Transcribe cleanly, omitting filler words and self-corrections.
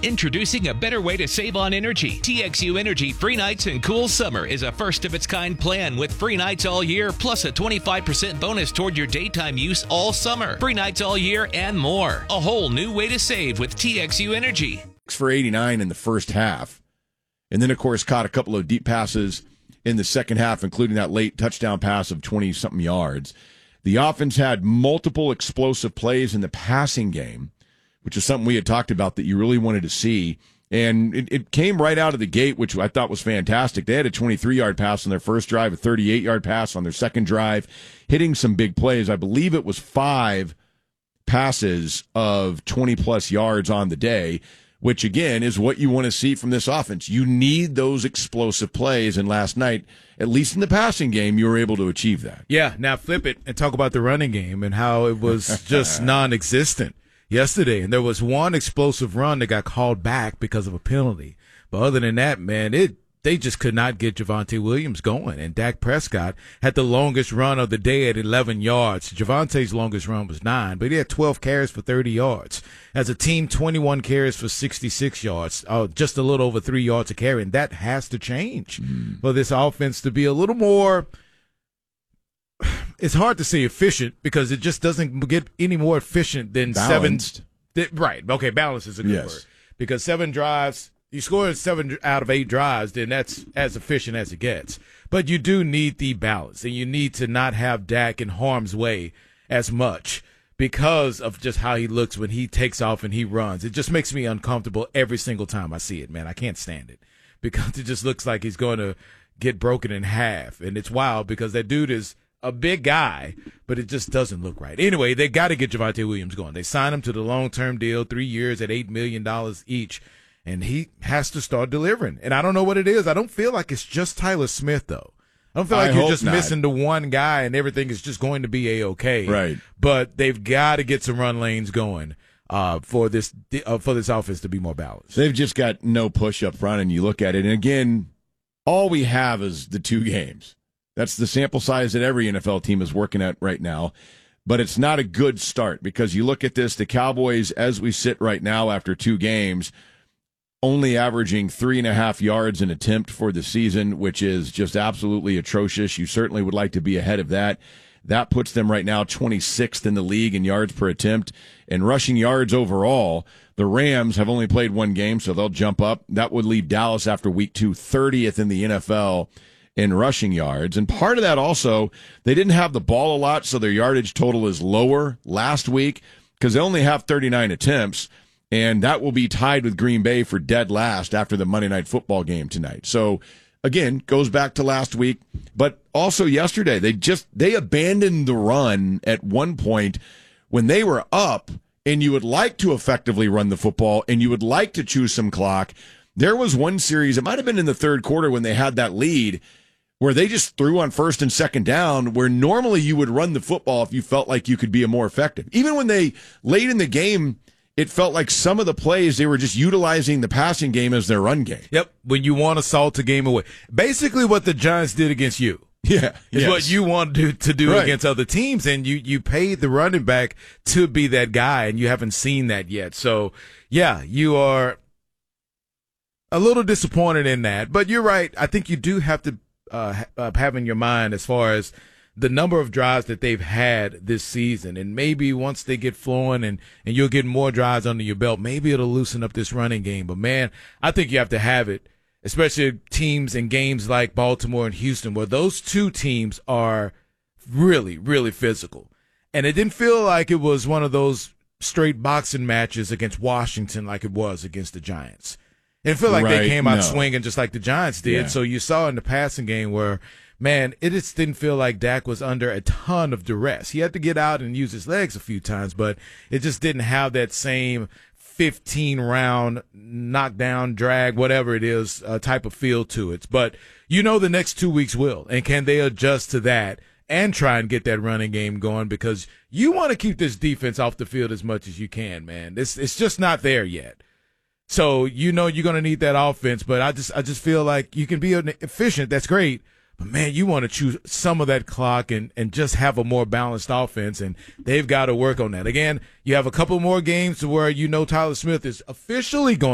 Introducing a better way to save on energy. TXU Energy Free Nights and Cool Summer is a first-of-its-kind plan with free nights all year, plus a 25% bonus toward your daytime use all summer. Free nights all year and more. A whole new way to save with TXU Energy. For 89 in the first half. And then, of course, caught a couple of deep passes in the second half, including that late touchdown pass of 20-something yards. The offense had multiple explosive plays in the passing game, which is something we had talked about that you really wanted to see. And it came right out of the gate, which I thought was fantastic. They had a 23-yard pass on their first drive, a 38-yard pass on their second drive, hitting some big plays. I believe it was 5 passes of 20-plus yards on the day, which, again, is what you want to see from this offense. You need those explosive plays, and last night, at least in the passing game, you were able to achieve that. Yeah, now flip it and talk about the running game and how it was just non-existent yesterday. And there was one explosive run that got called back because of a penalty. But other than that, man, they just could not get Javonte Williams going. And Dak Prescott had the longest run of the day at 11 yards. Javonte's longest run was 9, but he had 12 carries for 30 yards. As a team, 21 carries for 66 yards, just a little over 3 yards a carry. And that has to change for this offense to be a little more – it's hard to say efficient because it just doesn't get any more efficient than balanced. 7 – right. Okay, balance is a good word. Because 7 drives – you score 7 out of 8 drives, then that's as efficient as it gets. But you do need the balance, and you need to not have Dak in harm's way as much because of just how he looks when he takes off and he runs. It just makes me uncomfortable every single time I see it, man. I can't stand it because it just looks like he's going to get broken in half. And it's wild because that dude is a big guy, but it just doesn't look right. Anyway, they got to get Javonte Williams going. They signed him to the long-term deal, 3 years at $8 million each. And he has to start delivering. And I don't know what it is. I don't feel like it's just Tyler Smith, though. I don't feel like you're just missing the one guy and everything is just going to be A-okay. Right. But they've got to get some run lanes going for this offense to be more balanced. They've just got no push up front, and you look at it. And, again, all we have is the 2 games. That's the sample size that every NFL team is working at right now. But it's not a good start because you look at this, the Cowboys, as we sit right now after 2 games, only averaging 3.5 yards an attempt for the season, which is just absolutely atrocious. You certainly would like to be ahead of that. That puts them right now 26th in the league in yards per attempt and rushing yards overall. The Rams have only played 1 game, so they'll jump up. That would leave Dallas after week 2 30th in the NFL in rushing yards. And part of that also, they didn't have the ball a lot, so their yardage total is lower last week because they only have 39 attempts. And that will be tied with Green Bay for dead last after the Monday Night Football game tonight. So, again, goes back to last week. But also yesterday, they abandoned the run at one point when they were up, and you would like to effectively run the football, and you would like to choose some clock. There was one series, it might have been in the third quarter when they had that lead, where they just threw on first and second down, where normally you would run the football if you felt like you could be more effective. Even when they, late in the game, it felt like some of the plays, they were just utilizing the passing game as their run game. Yep, when you want to salt the game away. Basically what the Giants did against you. Yeah, is what you want to do right. against other teams, and you paid the running back to be that guy, and you haven't seen that yet. So, yeah, you are a little disappointed in that. But you're right. I think you do have to have in your mind as far as the number of drives that they've had this season. And maybe once they get flowing and you'll get more drives under your belt, maybe it'll loosen up this running game. But, man, I think you have to have it, especially teams and games like Baltimore and Houston, where those 2 teams are really, really physical. And it didn't feel like it was one of those straight boxing matches against Washington like it was against the Giants. It felt like they came out swinging just like the Giants did. Yeah. So you saw in the passing game where, man, it just didn't feel like Dak was under a ton of duress. He had to get out and use his legs a few times, but it just didn't have that same 15-round knockdown, drag, whatever it is, type of feel to it. But you know the next 2 weeks will. And can they adjust to that and try and get that running game going? Because you want to keep this defense off the field as much as you can, man. It's just not there yet. So you know you're going to need that offense, but I just feel like you can be efficient. That's great. But, man, you want to choose some of that clock and just have a more balanced offense, and they've got to work on that. Again, you have a couple more games to where you know Tyler Smith is officially going